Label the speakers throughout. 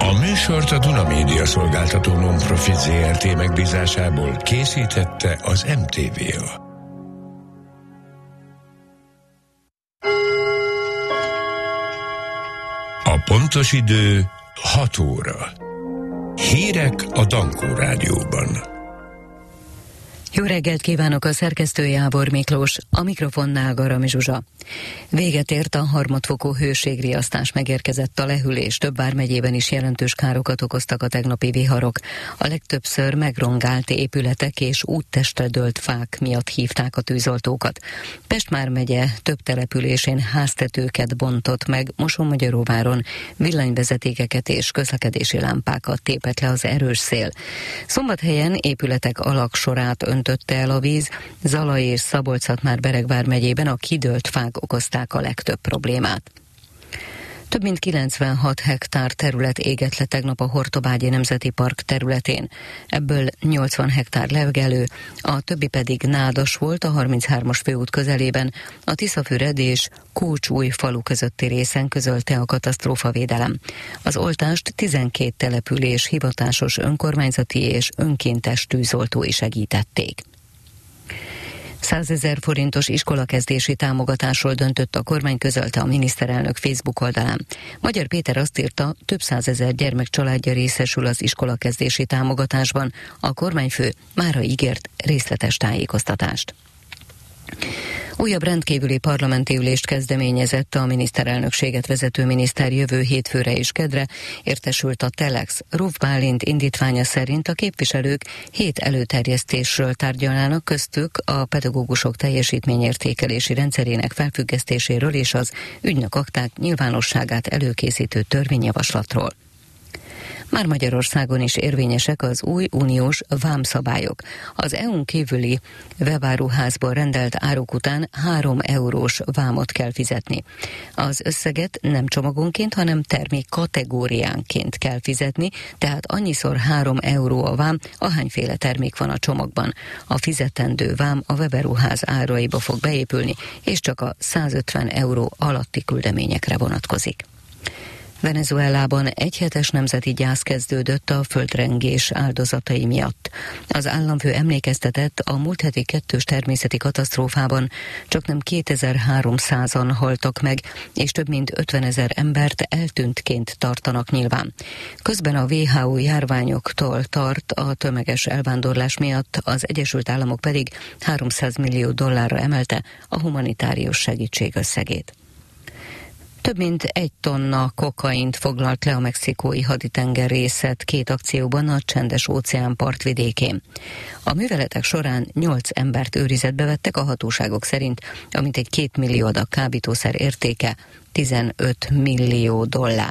Speaker 1: A műsort a Duna Média Szolgáltató Non-Profit Zrt. Megbízásából készítette az MTV-a. A pontos idő 6 óra. Hírek a Dankó Rádióban.
Speaker 2: Jó reggelt kívánok, a szerkesztő Jábor Miklós, a mikrofonnál Garami Zsuzsa. Véget ért a harmadfokú hőségriasztás, megérkezett a lehűlés, több vármegyében is jelentős károkat okoztak a tegnapi viharok. A legtöbbször megrongált épületek és úttestre dőlt fák miatt hívták a tűzoltókat. Pest vármegye több településén háztetőket bontott meg, Mosonmagyaróváron villanyvezetékeket és közlekedési lámpákat tépett le az erős szél. Szombathelyen épületek alagsorát öntötte el a víz, Zalai és Szabolcs-Szatmár-Bereg vármegyében a kidőlt fák okozták a legtöbb problémát. Több mint 96 hektár terület égett le tegnap a Hortobágyi Nemzeti Park területén. Ebből 80 hektár legelő, a többi pedig nádas volt a 33-as főút közelében, a Tiszafüred és Kócsúj falu közötti részen, közölte a katasztrófavédelem. Az oltást 12 település hivatásos önkormányzati és önkéntes tűzoltói segítették. 100 000 forintos iskolakezdési támogatásról döntött a kormány, közölte a miniszterelnök Facebook oldalán. Magyar Péter azt írta, több 100 000 gyermek családja részesül az iskolakezdési támogatásban. A kormányfő mára ígért részletes tájékoztatást. Újabb rendkívüli parlamenti ülést kezdeményezett a miniszterelnökséget vezető miniszter jövő hétfőre és kedre, értesült a Telex. Ruf Bálint indítványa szerint a képviselők 7 előterjesztésről tárgyalnának, köztük a pedagógusok teljesítményértékelési rendszerének felfüggesztéséről és az ügynökakták nyilvánosságát előkészítő törvényjavaslatról. Már Magyarországon is érvényesek az új uniós vámszabályok. Az EU-n kívüli webáruházból rendelt áruk után 3 eurós vámot kell fizetni. Az összeget nem csomagonként, hanem termék kategóriánként kell fizetni, tehát annyiszor 3 euró a vám, ahányféle termék van a csomagban. A fizetendő vám a webáruház áraiba fog beépülni, és csak a 150 euró alatti küldeményekre vonatkozik. Venezuelában egyhetes nemzeti gyász kezdődött a földrengés áldozatai miatt. Az államfő emlékeztetett, a múlt heti 2-s természeti katasztrófában csaknem 2300-an haltak meg, és több mint 50 000 embert eltűntként tartanak nyilván. Közben a WHO járványoktól tart a tömeges elvándorlás miatt, az Egyesült Államok pedig $300 millió emelte a humanitárius segítség összegét. Több mint 1 tonna kokaint foglalt le a mexikói haditengerészet 2 akcióban a Csendes-óceán partvidékén. A műveletek során 8 embert őrizetbe vettek, a hatóságok szerint, amint egy 2 millió adag kábítószer értéke $15 millió.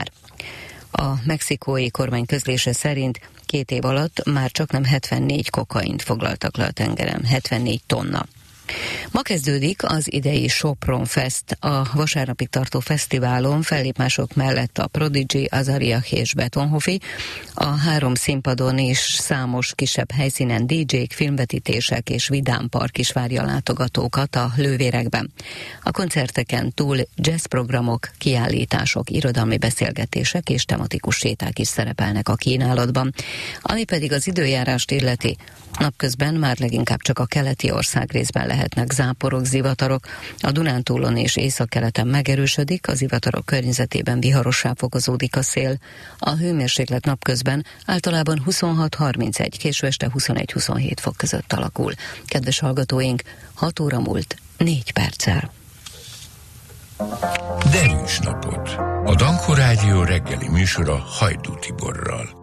Speaker 2: A mexikói kormány közlése szerint 2 év alatt már csaknem 74 kokaint foglaltak le a tengeren, 74 tonna. Ma kezdődik az idei Sopron Fest, a vasárnapig tartó fesztiválon fellép mások mellett a Prodigy, Azariah és Betonhoffi, a 3 színpadon és számos kisebb helyszínen DJ-k, filmvetítések és vidámpark is várja a látogatókat a Lővérekben. A koncerteken túl jazzprogramok, kiállítások, irodalmi beszélgetések és tematikus séták is szerepelnek a kínálatban. Ami pedig az időjárást illeti, napközben már leginkább csak a keleti országrészben lehetnek záporok, zivatarok, a Dunántúlon és északkeleten megerősödik, az zivatarok környezetében viharossá fokozódik a szél. A hőmérséklet napközben általában 26-31, késő este 21-27 fok között alakul. Kedves hallgatóink, 6 óra múlt 4 perccel.
Speaker 1: Derűs napot! A Dankó Rádió reggeli műsora Hajdú Tiborral.